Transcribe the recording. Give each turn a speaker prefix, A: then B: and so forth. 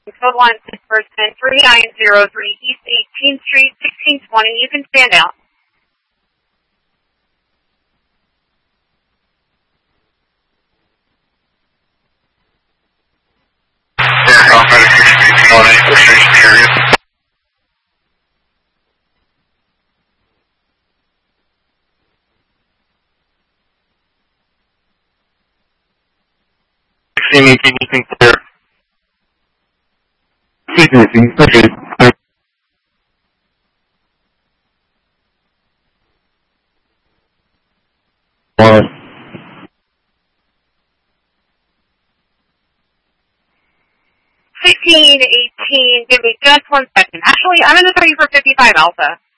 A: Code 1, person 3903 East 18th Street, 1620. You can stand out.
B: Alpha 1620, station period. You can clear. 1618, okay.
A: 1618, give me just 1 second. Actually, I'm going to throw you for 55 Alpha.